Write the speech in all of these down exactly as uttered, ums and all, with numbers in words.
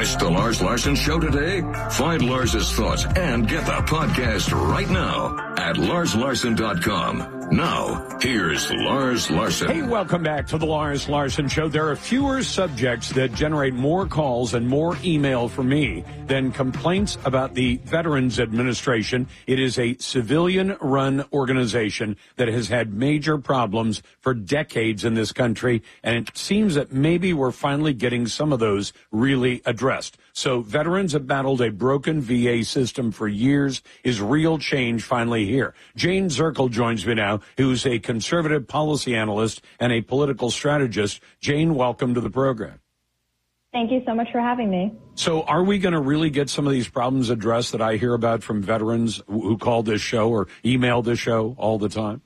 Missed the Lars Larson Show today? Find Lars's thoughts and get the podcast right now at lars larson dot com. Now, here's Lars Larson. Hey, welcome back to the Lars Larson Show. There are fewer subjects that generate more calls and more email from me than complaints about the Veterans Administration. It is a civilian-run organization that has had major problems for decades in this country, and it seems that maybe we're finally getting some of those really addressed. So veterans have battled a broken V A system for years. Is real change finally here? Jane Zirkle joins me now, who's a conservative policy analyst and a political strategist. Jane, welcome to the program. Thank you so much for having me. So are we going to really get some of these problems addressed that I hear about from veterans who call this show or email this show all the time?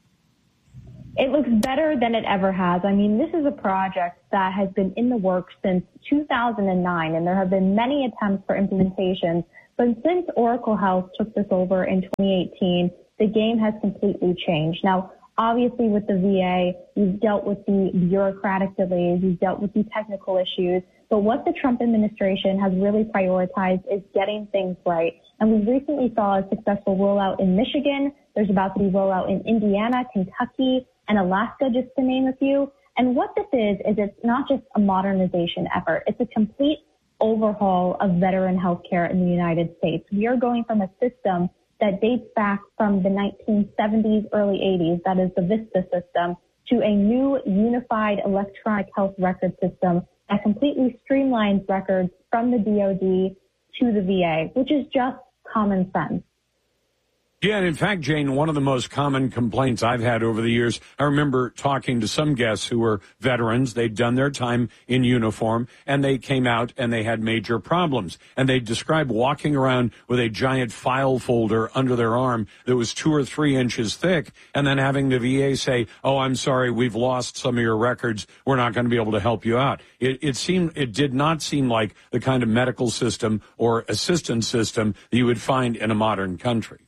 It looks better than it ever has. I mean, this is a project that has been in the works since two thousand nine, and there have been many attempts for implementation. But since Oracle Health took this over in twenty eighteen, the game has completely changed. Now, obviously, with the V A, you've dealt with the bureaucratic delays, you've dealt with the technical issues. But what the Trump administration has really prioritized is getting things right. And we recently saw a successful rollout in Michigan. There's about to be rollout in Indiana, Kentucky, and Alaska, just to name a few. And what this is, is it's not just a modernization effort. It's a complete overhaul of veteran health care in the United States. We are going from a system that dates back from the nineteen seventies, early eighties, that is the VISTA system, to a new unified electronic health record system that completely streamlines records from the D O D to the V A, which is just common sense. Yeah, and in fact, Jane, one of the most common complaints I've had over the years, I remember talking to some guests who were veterans. They'd done their time in uniform, and they came out and they had major problems. And they described walking around with a giant file folder under their arm that was two or three inches thick, and then having the V A say, oh, I'm sorry, we've lost some of your records. We're not going to be able to help you out. It, it seemed, it did not seem like the kind of medical system or assistance system that you would find in a modern country.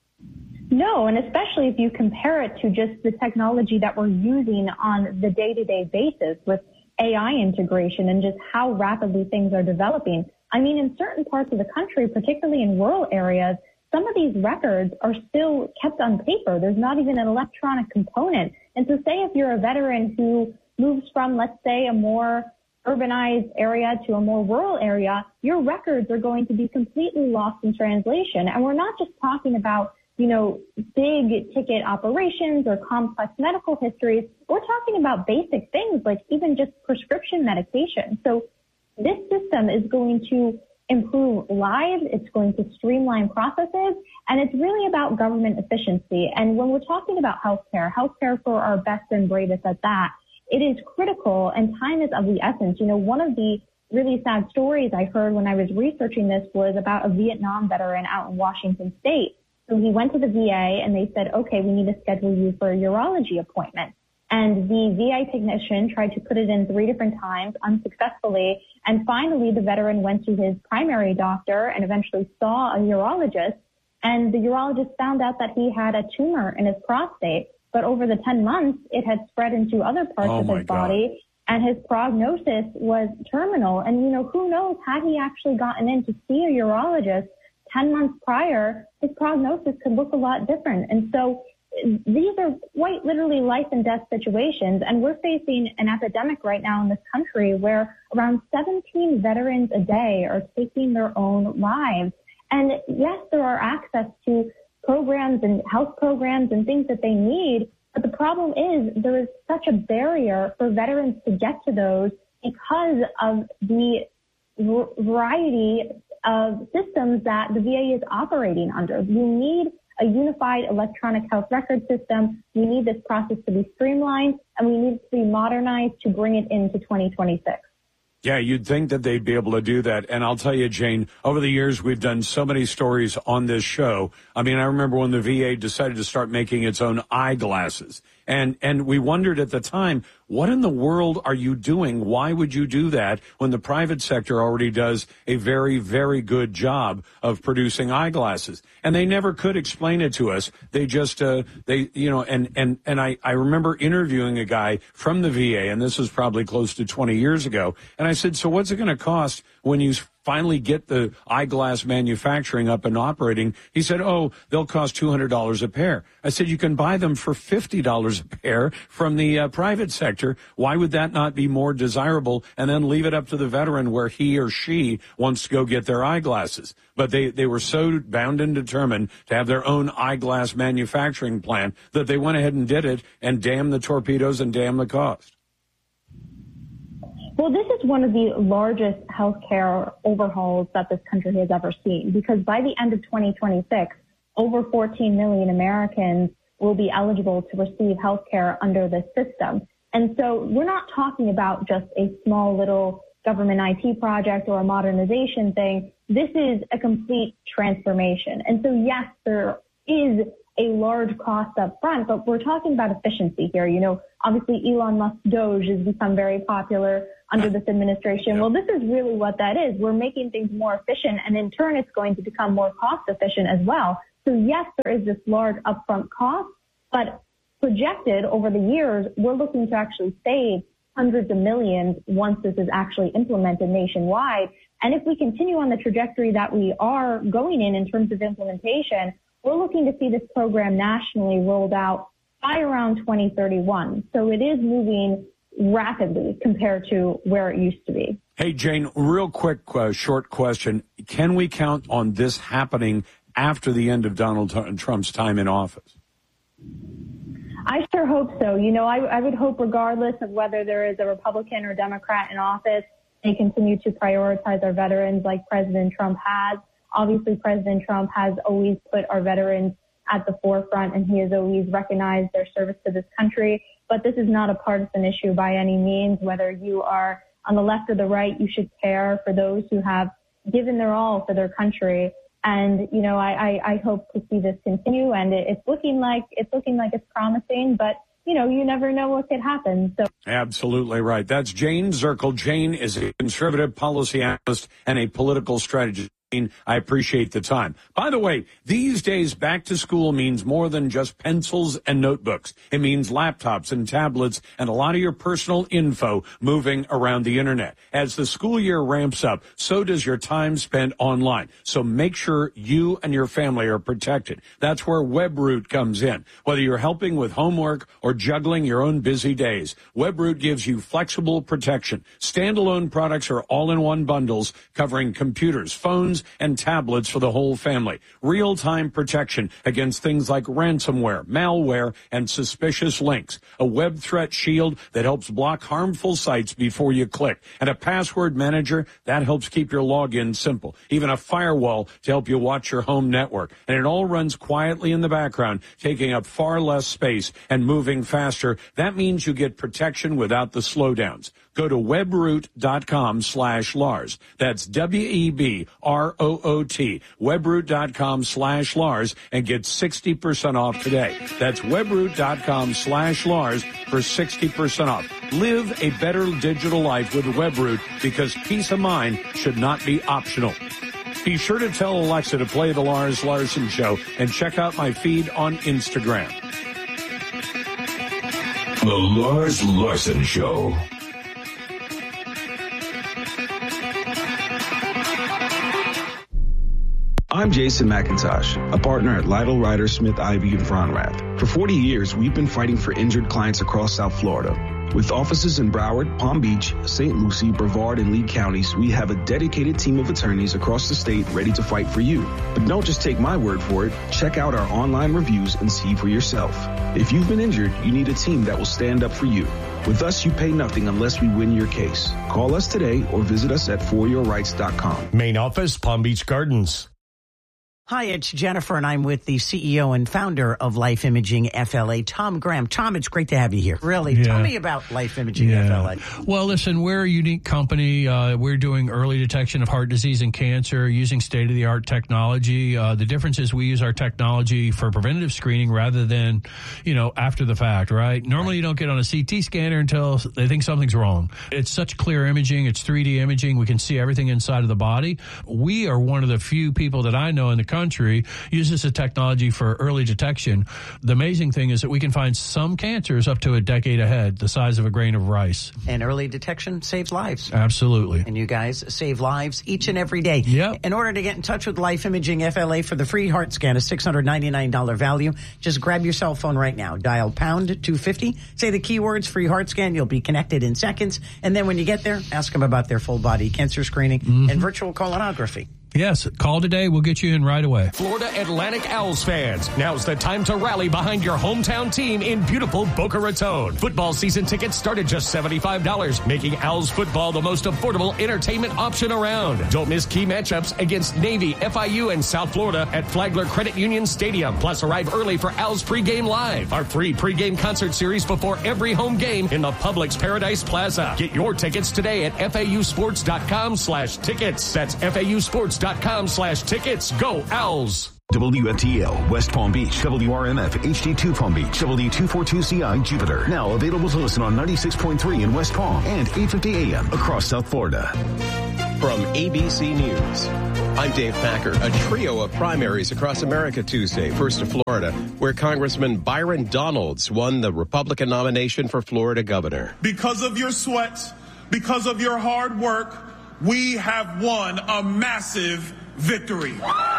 No, and especially if you compare it to just the technology that we're using on the day-to-day basis with A I integration and just how rapidly things are developing. I mean, in certain parts of the country, particularly in rural areas, some of these records are still kept on paper. There's not even an electronic component. And so say if you're a veteran who moves from, let's say, a more urbanized area to a more rural area, your records are going to be completely lost in translation. And we're not just talking about you know, big ticket operations or complex medical histories. We're talking about basic things like even just prescription medication. So this system is going to improve lives. It's going to streamline processes. And it's really about government efficiency. And when we're talking about healthcare, healthcare for our best and bravest at that, it is critical and time is of the essence. You know, one of the really sad stories I heard when I was researching this was about a Vietnam veteran out in Washington State. So he went to the V A and they said, okay, we need to schedule you for a urology appointment. And the V A technician tried to put it in three different times unsuccessfully. And finally, the veteran went to his primary doctor and eventually saw a urologist. And the urologist found out that he had a tumor in his prostate. But over the ten months, it had spread into other parts oh of his body. God. And his prognosis was terminal. And, you know, who knows, had he actually gotten in to see a urologist ten months prior, his prognosis could look a lot different. And so these are quite literally life and death situations. And we're facing an epidemic right now in this country where around seventeen veterans a day are taking their own lives. And yes, there are access to programs and health programs and things that they need. But the problem is there is such a barrier for veterans to get to those because of the variety of systems that the V A is operating under. You need a unified electronic health record system. We need this process to be streamlined, and we need it to be modernized to bring it into twenty twenty-six. Yeah, you'd think that they'd be able to do that. And I'll tell you, Jane, over the years, we've done so many stories on this show. I mean, I remember when the V A decided to start making its own eyeglasses. And, and we wondered at the time, what in the world are you doing? Why would you do that when the private sector already does a very, very good job of producing eyeglasses? And they never could explain it to us. They just, uh, they, you know, and, and, and I, I remember interviewing a guy from the V A, and this was probably close to twenty years ago. And I said, so what's it going to cost when you finally get the eyeglass manufacturing up and operating, he said, oh, they'll cost two hundred dollars a pair. I said, you can buy them for fifty dollars a pair from the uh, private sector. Why would that not be more desirable? And then leave it up to the veteran where he or she wants to go get their eyeglasses. But they, they were so bound and determined to have their own eyeglass manufacturing plant that they went ahead and did it, and damn the torpedoes and damn the cost. Well, this is one of the largest healthcare overhauls that this country has ever seen, because by the end of twenty twenty-six, over fourteen million Americans will be eligible to receive healthcare under this system. And so we're not talking about just a small little government I T project or a modernization thing. This is a complete transformation. And so, yes, there is a large cost up front, but we're talking about efficiency here. You know, obviously Elon Musk's Doge has become very popular under this administration. Yep. Well, this is really what that is. We're making things more efficient, and in turn, it's going to become more cost efficient as well. So yes, there is this large upfront cost, but projected over the years, we're looking to actually save hundreds of millions once this is actually implemented nationwide. And if we continue on the trajectory that we are going in in terms of implementation, we're looking to see this program nationally rolled out by around twenty thirty-one. So it is moving rapidly compared to where it used to be. Hey, Jane, real quick, uh, short question. Can we count on this happening after the end of Donald Trump's time in office? I sure hope so. You know, I, I would hope regardless of whether there is a Republican or Democrat in office, they continue to prioritize our veterans like President Trump has. Obviously, President Trump has always put our veterans at the forefront, and he has always recognized their service to this country. But this is not a partisan issue by any means. Whether you are on the left or the right, you should care for those who have given their all for their country. And, you know, I, I, I hope to see this continue, and it, it's looking like it's looking like it's promising, but you know, you never know what could happen. So absolutely right. That's Jane Zirkle. Jane is a conservative policy analyst and a political strategist. I appreciate the time. By the way, these days, back to school means more than just pencils and notebooks. It means laptops and tablets and a lot of your personal info moving around the internet. As the school year ramps up, so does your time spent online. So make sure you and your family are protected. That's where WebRoot comes in. Whether you're helping with homework or juggling your own busy days, WebRoot gives you flexible protection. Standalone products are all-in-one bundles covering computers, phones, and tablets for the whole family. Real-time protection against things like ransomware, malware, and suspicious links. A web threat shield that helps block harmful sites before you click. And a password manager that helps keep your login simple. Even a firewall to help you watch your home network. And it all runs quietly in the background, taking up far less space and moving faster. That means you get protection without the slowdowns. Go to webroot.com slash Lars. That's W E B R O O T, webroot.com slash Lars, and get sixty percent off today. That's webroot.com slash Lars for sixty percent off. Live a better digital life with WebRoot, because peace of mind should not be optional. Be sure to tell Alexa to play the Lars Larson Show and check out my feed on Instagram. The Lars Larson Show. I'm Jason McIntosh, a partner at Lytle, Ryder, Smith, Ivey, and Fronrath. For forty years, we've been fighting for injured clients across South Florida. With offices in Broward, Palm Beach, Saint Lucie, Brevard, and Lee counties, we have a dedicated team of attorneys across the state ready to fight for you. But don't just take my word for it. Check out our online reviews and see for yourself. If you've been injured, you need a team that will stand up for you. With us, you pay nothing unless we win your case. Call us today or visit us at for your rights dot com. Main office, Palm Beach Gardens. Hi, it's Jennifer, and I'm with the C E O and founder of Life Imaging F L A, Tom Graham. Tom, it's great to have you here. Really, yeah. Tell me about Life Imaging yeah. F L A. Well, listen, we're a unique company. Uh, we're doing early detection of heart disease and cancer using state-of-the-art technology. Uh, the difference is we use our technology for preventative screening rather than, you know, after the fact, right? Normally, right. You don't get on a C T scanner until they think something's wrong. It's such clear imaging. It's three D imaging. We can see everything inside of the body. We are one of the few people that I know in the country country uses the technology for early detection. The amazing thing is that we can find some cancers up to a decade ahead, the size of a grain of rice. And early detection saves lives. Absolutely. And you guys save lives each and every day. Yep. In order to get in touch with Life Imaging F L A for the free heart scan, a six hundred ninety-nine dollars value, just grab your cell phone right now. Dial pound two fifty. Say the keywords free heart scan. You'll be connected in seconds. And then when you get there, ask them about their full body cancer screening mm-hmm. and virtual colonography. Yes, call today. We'll get you in right away. Florida Atlantic Owls fans, now's the time to rally behind your hometown team in beautiful Boca Raton. Football season tickets start at just seventy-five dollars, making Owls football the most affordable entertainment option around. Don't miss key matchups against Navy, F I U, and South Florida at Flagler Credit Union Stadium. Plus, arrive early for Owls Pregame Live, our free pregame concert series before every home game in the Publix Paradise Plaza. Get your tickets today at F A U sports dot com slash tickets. That's F A U sports dot com slash tickets. Go Owls. W F T L, West Palm Beach, W R M F, H D two Palm Beach, W two forty-two C I, Jupiter. Now available to listen on ninety-six point three in West Palm and eight fifty A M across South Florida. From A B C News, I'm Dave Packer. A trio of primaries across America Tuesday. First to Florida, where Congressman Byron Donalds won the Republican nomination for Florida governor. Because of your sweat, because of your hard work, we have won a massive victory.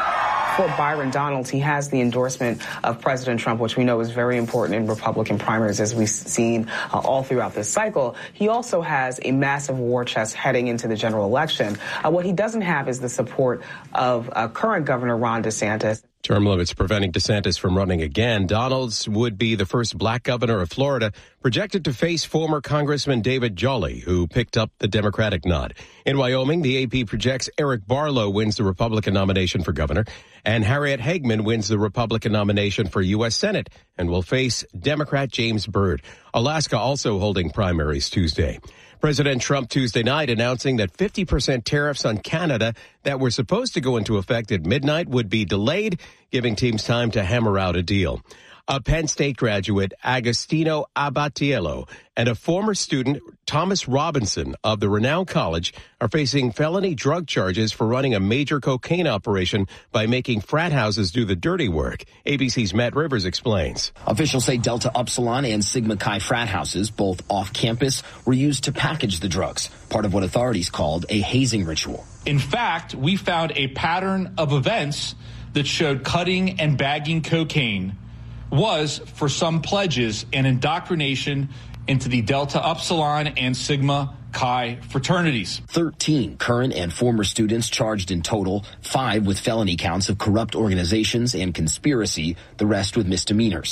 For Byron Donalds, he has the endorsement of President Trump, which we know is very important in Republican primaries, as we've seen uh, all throughout this cycle. He also has a massive war chest heading into the general election. Uh, what he doesn't have is the support of uh, current Governor Ron DeSantis. Term limits preventing DeSantis from running again. Donalds would be the first black governor of Florida, projected to face former Congressman David Jolly, who picked up the Democratic nod. In Wyoming, the A P projects Eric Barlow wins the Republican nomination for governor, and Harriet Hagman wins the Republican nomination for U S Senate and will face Democrat James Byrd. Alaska also holding primaries Tuesday. President Trump Tuesday night announcing that fifty percent tariffs on Canada that were supposed to go into effect at midnight would be delayed, giving teams time to hammer out a deal. A Penn State graduate, Agostino Abatiello, and a former student, Thomas Robinson, of the renowned college, are facing felony drug charges for running a major cocaine operation by making frat houses do the dirty work. A B C's Matt Rivers explains. Officials say Delta Upsilon and Sigma Chi frat houses, both off campus, were used to package the drugs, part of what authorities called a hazing ritual. In fact, we found a pattern of events that showed cutting and bagging cocaine was, for some pledges, an indoctrination into the Delta Upsilon and Sigma Chi fraternities. Thirteen current and former students charged in total, five with felony counts of corrupt organizations and conspiracy, the rest with misdemeanors.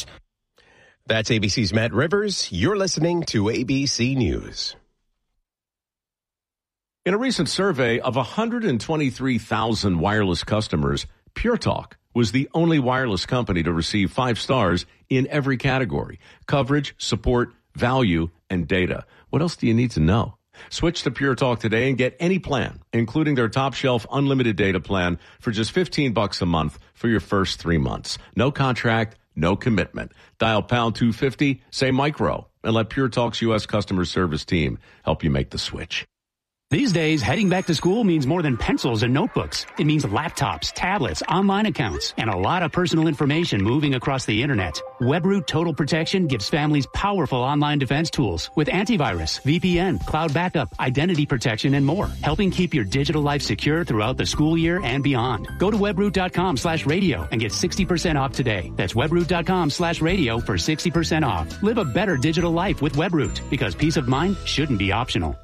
That's A B C's Matt Rivers. You're listening to A B C News. In a recent survey of one hundred twenty-three thousand wireless customers, Pure Talk was the only wireless company to receive five stars in every category: coverage, support, value, and data. What else do you need to know? Switch to Pure Talk today and get any plan, including their top shelf unlimited data plan for just fifteen bucks a month for your first three months. No contract, no commitment. Dial pound two fifty, say micro, and let Pure Talk's U S customer service team help you make the switch. These days, heading back to school means more than pencils and notebooks. It means laptops, tablets, online accounts, and a lot of personal information moving across the internet. WebRoot Total Protection gives families powerful online defense tools with antivirus, V P N, cloud backup, identity protection, and more, helping keep your digital life secure throughout the school year and beyond. Go to webroot.com slash radio and get sixty percent off today. That's webroot.com slash radio for sixty percent off. Live a better digital life with WebRoot, because peace of mind shouldn't be optional.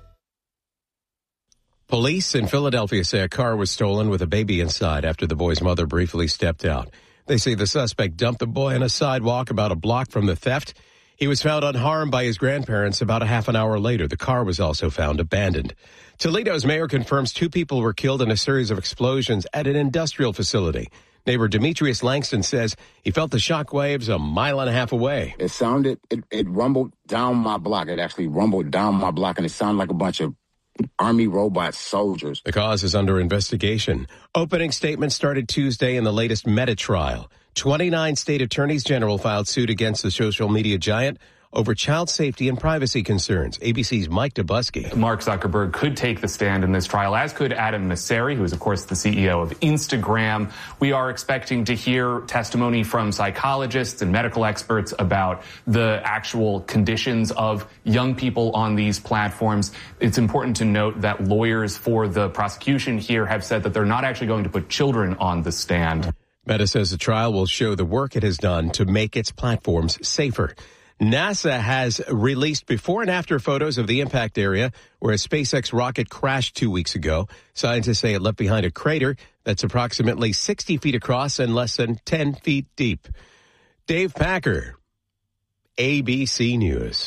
Police in Philadelphia say a car was stolen with a baby inside after the boy's mother briefly stepped out. They say the suspect dumped the boy on a sidewalk about a block from the theft. He was found unharmed by his grandparents about a half an hour later. The car was also found abandoned. Toledo's mayor confirms two people were killed in a series of explosions at an industrial facility. Neighbor Demetrius Langston says he felt the shock waves a mile and a half away. It sounded, it, it rumbled down my block. It actually rumbled down my block, and it sounded like a bunch of Army robot soldiers. The cause is under investigation. Opening statements started Tuesday in the latest Meta trial. twenty-nine state attorneys general filed suit against the social media giant. over child safety and privacy concerns. A B C's Mike Dubusky. Mark Zuckerberg could take the stand in this trial, as could Adam Mosseri, who is, of course, the C E O of Instagram. We are expecting to hear testimony from psychologists and medical experts about the actual conditions of young people on these platforms. It's important to note that lawyers for the prosecution here have said that they're not actually going to put children on the stand. Meta says the trial will show the work it has done to make its platforms safer. NASA has released before and after photos of the impact area where a SpaceX rocket crashed two weeks ago. Scientists say it left behind a crater that's approximately sixty feet across and less than ten feet deep. Dave Packer, A B C News.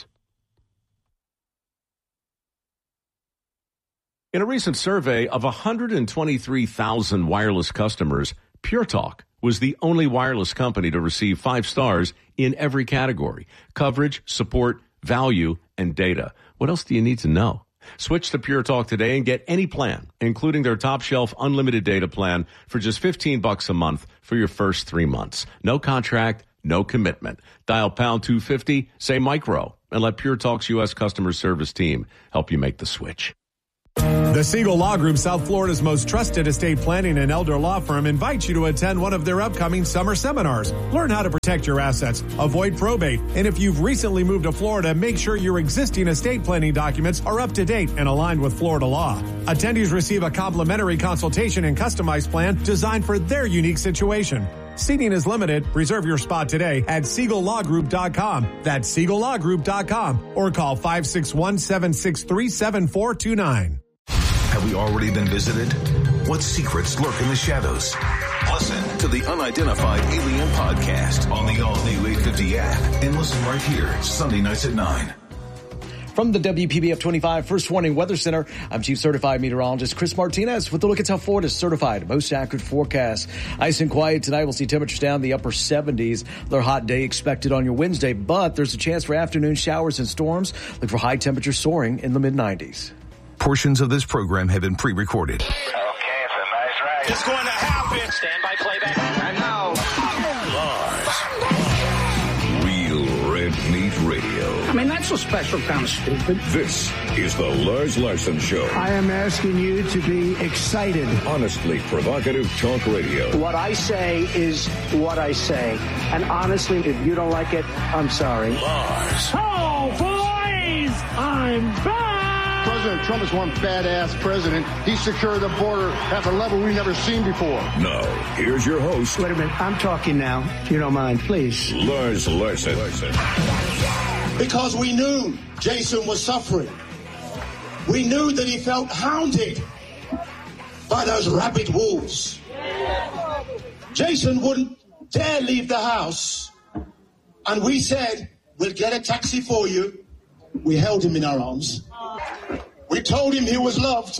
In a recent survey of one hundred twenty-three thousand wireless customers, Pure Talk was the only wireless company to receive five stars in every category: coverage, support, value, and data. What else do you need to know? Switch to Pure Talk today and get any plan, including their top shelf unlimited data plan, for just fifteen bucks a month for your first three months. No contract, no commitment. Dial pound two fifty, say micro, and let Pure Talk's U S customer service team help you make the switch. The Siegel Law Group, South Florida's most trusted estate planning and elder law firm, invites you to attend one of their upcoming summer seminars. Learn how to protect your assets, avoid probate, and if you've recently moved to Florida, make sure your existing estate planning documents are up to date and aligned with Florida law. Attendees receive a complimentary consultation and customized plan designed for their unique situation. Seating is limited. Reserve your spot today at Siegel Law Group dot com. That's Siegel Law Group dot com or call five six one, seven six three, seven four two nine. Have we already been visited? What secrets lurk in the shadows? Listen to the Unidentified Alien Podcast on the all-new eight fifty app and listen right here Sunday nights at nine. From the W P B F twenty-five First Warning Weather Center, I'm Chief Certified Meteorologist Chris Martinez with a look at South Florida's certified most accurate forecast. Ice and quiet tonight. We'll see temperatures down the upper seventies. Another hot day expected on your Wednesday, but there's a chance for afternoon showers and storms. Look for high temperatures soaring in the mid nineties. Portions of this program have been pre-recorded. Okay, it's a nice ride. It's going to happen. Stand by playback. And now, Lars. Real Red Meat Radio. I mean, that's a special kind of stupid. This is the Lars Larson Show. I am asking you to be excited. Honestly provocative talk radio. What I say is what I say. And honestly, if you don't like it, I'm sorry. Lars. Oh, boys! I'm back! President Trump is one badass president. He secured the border at a level we've never seen before. Now, here's your host. Wait a minute. I'm talking now. If you don't mind, please. Lars Larson. Because we knew Jason was suffering. We knew that he felt hounded by those rabid wolves. Jason wouldn't dare leave the house. And we said, we'll get a taxi for you. We held him in our arms. We told him he was loved.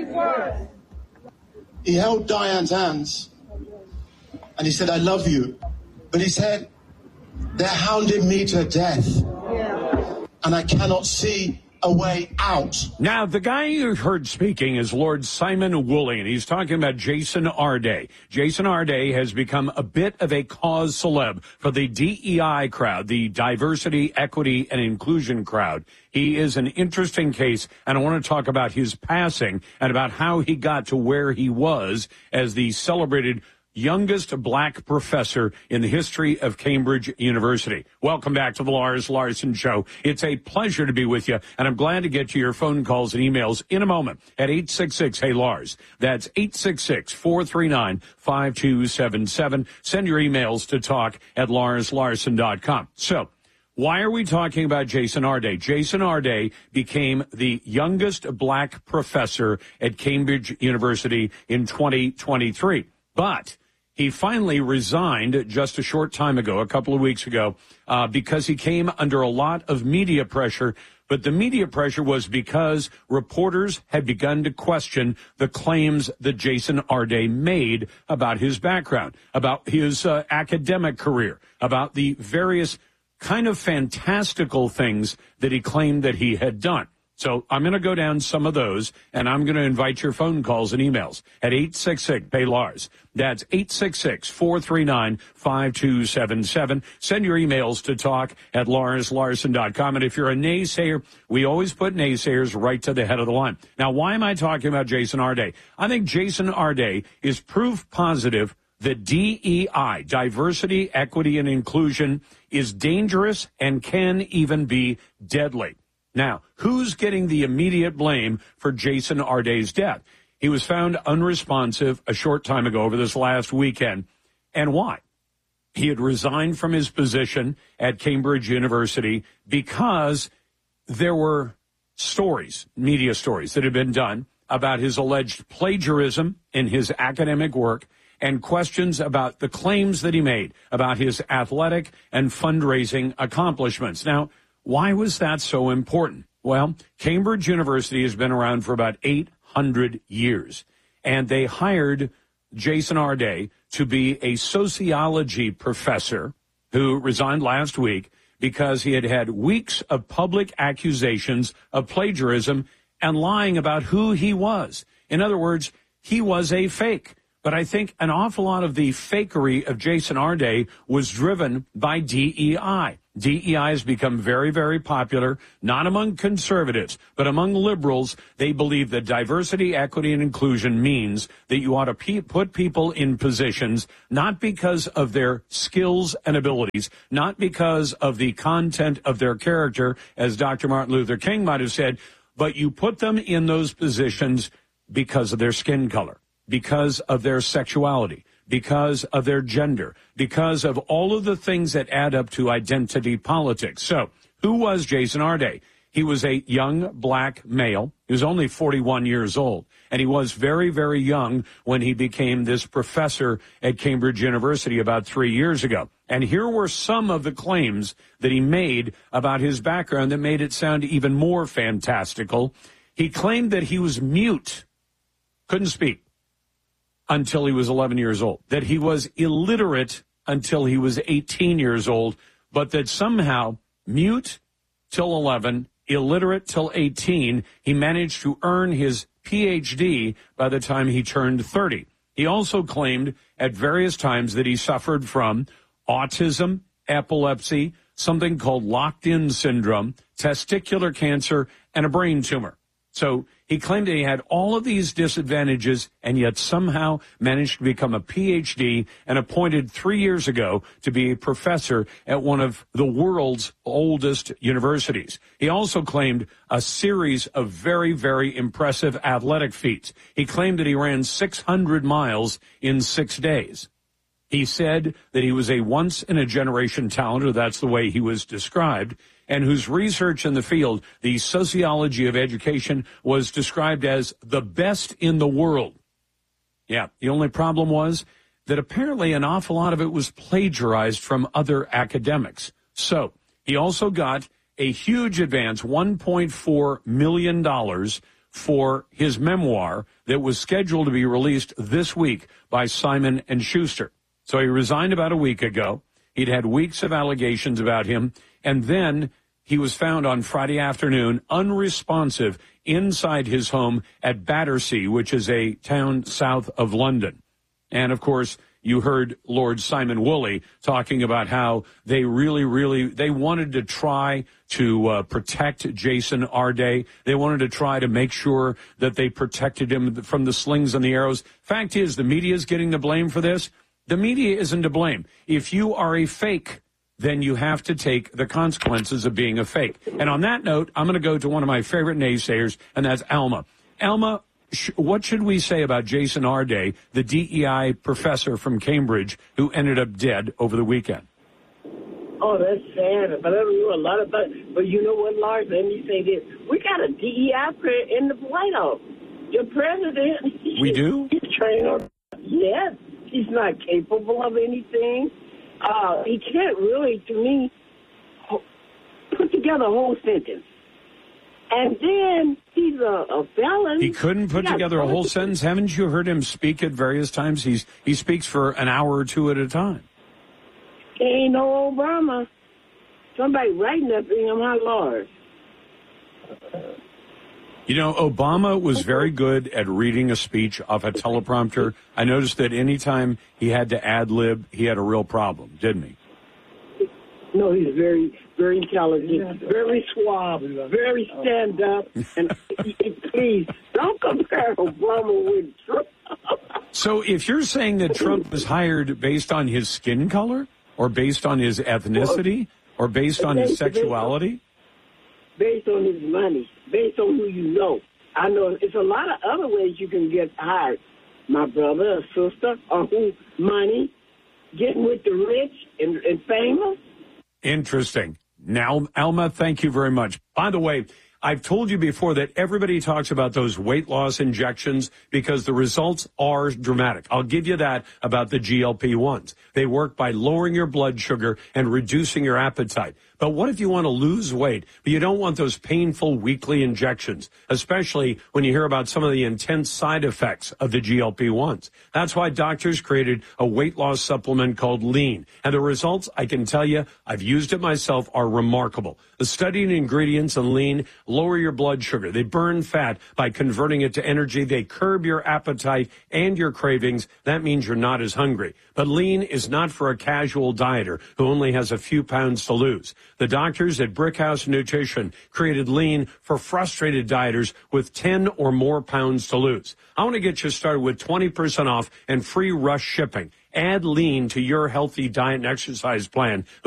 He held Diane's hands. And he said, I love you. But he said, they're hounding me to death. And I cannot see a way out. Now, the guy you heard speaking is Lord Simon Woolley, and he's talking about Jason Arday. Jason Arday has become a bit of a cause celeb for the D E I crowd, the diversity, equity, and inclusion crowd. He is an interesting case, and I want to talk about his passing and about how he got to where he was as the celebrated youngest black professor in the history of Cambridge University. Welcome back to the Lars Larson Show. It's a pleasure to be with you, and I'm glad to get to your phone calls and emails in a moment at eight six six, hey Lars. That's eight six six, four three nine, five two seven seven. Send your emails to talk at lars larson dot com. So, why are we talking about Jason Arday? Jason Arday became the youngest black professor at Cambridge University in twenty twenty-three. But he finally resigned just a short time ago, a couple of weeks ago, uh, because he came under a lot of media pressure. But the media pressure was because reporters had begun to question the claims that Jason Arday made about his background, about his uh, academic career, about the various kind of fantastical things that he claimed that he had done. So I'm going to go down some of those, and I'm going to invite your phone calls and emails at eight six six, P A Y, L A R S. That's eight six six, four three nine, five two seven seven. Send your emails to talk at lars larson dot com. And if you're a naysayer, we always put naysayers right to the head of the line. Now, why am I talking about Jason Arday? I think Jason Arday is proof positive that D E I, diversity, equity, and inclusion, is dangerous and can even be deadly. Now, who's getting the immediate blame for Jason Arday's death? He was found unresponsive a short time ago over this last weekend. And why? He had resigned from his position at Cambridge University because there were stories, media stories, that had been done about his alleged plagiarism in his academic work and questions about the claims that he made about his athletic and fundraising accomplishments. Now, why was that so important? Well, Cambridge University has been around for about eight hundred years, and they hired Jason Arday to be a sociology professor who resigned last week because he had had weeks of public accusations of plagiarism and lying about who he was. In other words, he was a fake. But I think an awful lot of the fakery of Jason Arday was driven by D E I. D E I has become very, very popular, not among conservatives, but among liberals. They believe that diversity, equity, and inclusion means that you ought to pe- put people in positions not because of their skills and abilities, not because of the content of their character, as Doctor Martin Luther King might have said, but you put them in those positions because of their skin color, because of their sexuality, because of their gender, because of all of the things that add up to identity politics. So, who was Jason Arday? He was a young black male. He was only forty-one years old, and he was very, very young when he became this professor at Cambridge University about three years ago. And here were some of the claims that he made about his background that made it sound even more fantastical. He claimed that he was mute, couldn't speak until he was eleven years old, that he was illiterate until he was eighteen years old, but that somehow mute till eleven, illiterate till eighteen, he managed to earn his P H D by the time he turned thirty. He also claimed at various times that he suffered from autism, epilepsy, something called locked-in syndrome, testicular cancer, and a brain tumor. So he claimed that he had all of these disadvantages and yet somehow managed to become a P H D and appointed three years ago to be a professor at one of the world's oldest universities. He also claimed a series of very, very impressive athletic feats. He claimed that he ran six hundred miles in six days. He said that he was a once-in-a-generation talent, or that's the way he was described, and whose research in the field, the sociology of education, was described as the best in the world. Yeah, the only problem was that apparently an awful lot of it was plagiarized from other academics. So he also got a huge advance, one point four million dollars, for his memoir that was scheduled to be released this week by Simon and Schuster. So he resigned about a week ago. He'd had weeks of allegations about him, and then he was found on Friday afternoon unresponsive inside his home at Battersea, which is a town south of London. And, of course, you heard Lord Simon Woolley talking about how they really, really, they wanted to try to uh, protect Jason Arday. They wanted to try to make sure that they protected him from the slings and the arrows. Fact is, the media is getting the blame for this. The media isn't to blame. If you are a fake, then you have to take the consequences of being a fake. And on that note, I'm going to go to one of my favorite naysayers, and that's Alma. Alma, sh- what should we say about Jason Arday, the D E I professor from Cambridge who ended up dead over the weekend? Oh, that's sad. But I don't know a lot about it. But you know what, Lars? Let me say this. We got a D E I in the White House. Your president. We do? He's training on. Yes. He's not capable of anything. Uh, he can't really, to me, put together a whole sentence. And then he's a, a felon. He couldn't put he together a whole sentence. Haven't you heard him speak at various times? He's He speaks for an hour or two at a time. He ain't no Obama. Somebody writing that thing on my Lord. You know, Obama was very good at reading a speech off a teleprompter. I noticed that anytime he had to ad-lib, he had a real problem, didn't he? No, he's very, very intelligent, very suave, very stand-up. And please, don't compare Obama with Trump. So if you're saying that Trump was hired based on his skin color or based on his ethnicity or based on his sexuality? Based on his money, based on who you know. I know it's a lot of other ways you can get hired. My brother or sister or who, money, getting with the rich and, and famous. Interesting. Now, Alma, thank you very much. By the way, I've told you before that everybody talks about those weight loss injections because the results are dramatic. I'll give you that about the G L P ones. They work by lowering your blood sugar and reducing your appetite. But what if you want to lose weight, but you don't want those painful weekly injections, especially when you hear about some of the intense side effects of the G L P ones? That's why doctors created a weight loss supplement called Lean. And the results, I can tell you, I've used it myself, are remarkable. The studied ingredients in Lean lower your blood sugar. They burn fat by converting it to energy. They curb your appetite and your cravings. That means you're not as hungry. But Lean is not for a casual dieter who only has a few pounds to lose. The doctors at Brickhouse Nutrition created Lean for frustrated dieters with ten or more pounds to lose. I want to get you started with twenty percent off and free rush shipping. Add Lean to your healthy diet and exercise plan.